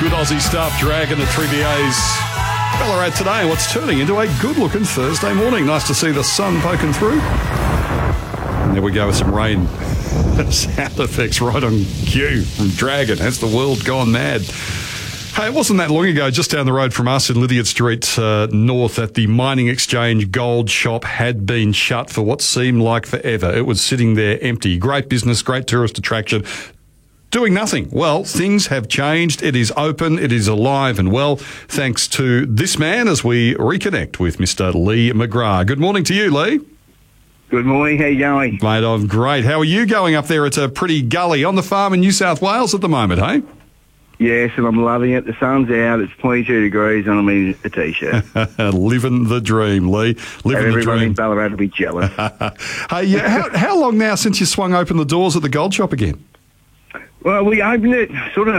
Good Aussie stuff, Dragon at Tribier's Ballarat today, and what's turning into a good-looking Thursday morning. Nice to see the sun poking through. And there we go with some rain sound effects right on cue from Dragon. Has the world gone mad? Hey, it wasn't that long ago, just down the road from us in Lydiard Street North at the Mining Exchange Gold Shop had been shut for what seemed like forever. It was sitting there empty. Great business, great tourist attraction. Doing nothing. Well, things have changed. It is open. It is alive and well, thanks to this man as we reconnect with Mr. Lee McGrath. Good morning to you, Lee. Good morning. How you going? Mate, I'm great. How are you going up there? It's a pretty gully on the farm in New South Wales at the moment, hey? Yes, and I'm loving it. The sun's out. It's 22 degrees and I'm in a T-shirt. Living the dream, Lee. Living the Everyone dream. in Ballarat will be jealous. Hey, how long now since you swung open the doors at the Gold Shop again? Well, we opened it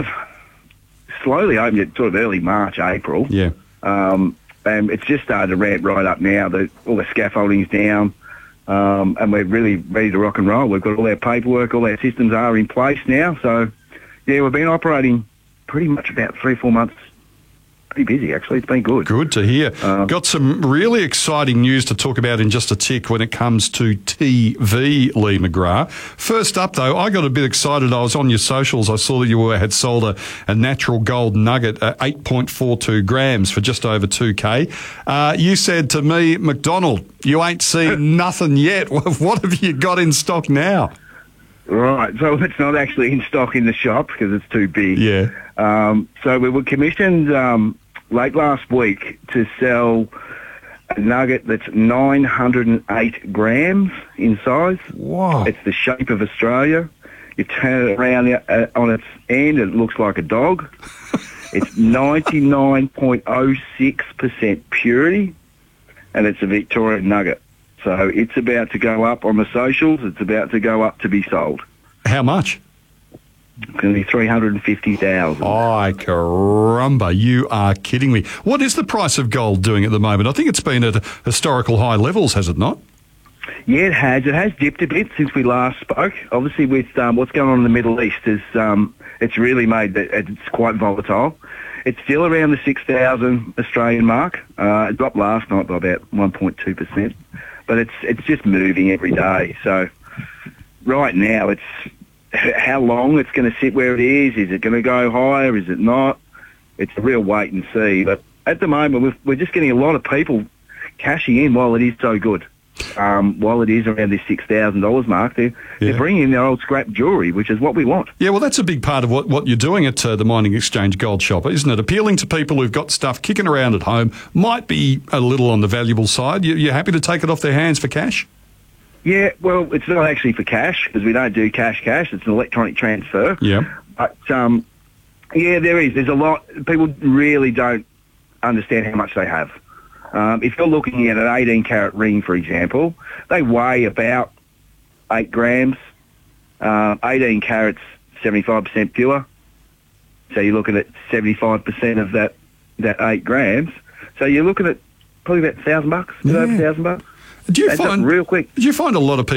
slowly opened it sort of early March, April. Yeah. And it's just started to ramp right up now. All the scaffolding's down. And we're really ready to rock and roll. We've got all our paperwork, all our systems are in place now. So, yeah, we've been operating pretty much about 3-4 months. Pretty busy, actually. It's been good. Good to hear. Got some really exciting news to talk about in just a tick when it comes to TV, Lee McGrath. First up, though, I got a bit excited. I was on your socials. I saw that you had sold a natural gold nugget at 8.42 grams for just over 2K. You said to me, McDonald, you ain't seen nothing yet. What have you got in stock now? Right, so it's not actually in stock in the shop because it's too big. Yeah. So we were commissioned late last week to sell a nugget that's 908 grams in size. Wow. It's the shape of Australia. You turn it around on its end, it looks like a dog. It's 99.06% purity, and it's a Victorian nugget. So it's about to go up on the socials. It's about to go up to be sold. How much? It's going to be 350,000. Ay, caramba, you are kidding me. What is the price of gold doing at the moment? I think it's been at historical high levels, has it not? Yeah, it has. It has dipped a bit since we last spoke. Obviously, with what's going on in the Middle East, it's really made that it's quite volatile. It's still around the 6,000 Australian mark. It dropped last night by about 1.2%. But it's just moving every day. So right now, it's how long it's going to sit where it is. Is it going to go higher? Is it not? It's a real wait and see. But at the moment, we're just getting a lot of people cashing in while it is so good. While it is around this $6,000 mark, they're bringing in their old scrap jewellery, which is what we want. Yeah, well, that's a big part of what you're doing at the Mining Exchange Gold Shop, isn't it? Appealing to people who've got stuff kicking around at home, might be a little on the valuable side. You're happy to take it off their hands for cash? Yeah, well, it's not actually for cash because we don't do cash. It's an electronic transfer. Yeah. But, yeah, there is. There's a lot. People really don't understand how much they have. If you're looking at an 18-carat ring, for example, they weigh about 8 grams. 18 carats, 75% pure. So you're looking at 75% of that 8 grams. So you're looking at probably about $1,000, over $1,000. Do you That's find real quick? Do you find a lot of people